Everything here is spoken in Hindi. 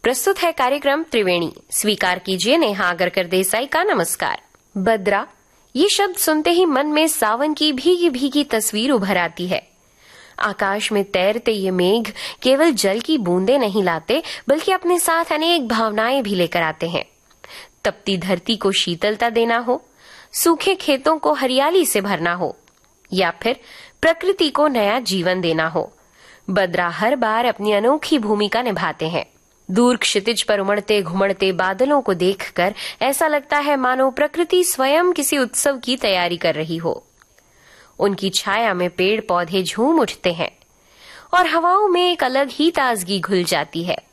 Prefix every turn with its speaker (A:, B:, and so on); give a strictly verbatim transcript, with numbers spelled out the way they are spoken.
A: प्रस्तुत है कार्यक्रम त्रिवेणी। स्वीकार कीजिए नेहा आगरकर देसाई का नमस्कार। बद्रा, ये शब्द सुनते ही मन में सावन की भीगी भीगी तस्वीर उभर आती है। आकाश में तैरते ये मेघ केवल जल की बूंदें नहीं लाते, बल्कि अपने साथ अनेक भावनाएं भी लेकर आते हैं। तपती धरती को शीतलता देना हो, सूखे खेतों को हरियाली से भरना हो, या फिर प्रकृति को नया जीवन देना हो, बद्रा हर बार अपनी अनोखी भूमिका निभाते हैं। दूर क्षितिज पर उमड़ते घुमड़ते बादलों को देखकर ऐसा लगता है मानो प्रकृति स्वयं किसी उत्सव की तैयारी कर रही हो। उनकी छाया में पेड़ पौधे झूम उठते हैं और हवाओं में एक अलग ही ताजगी घुल जाती है।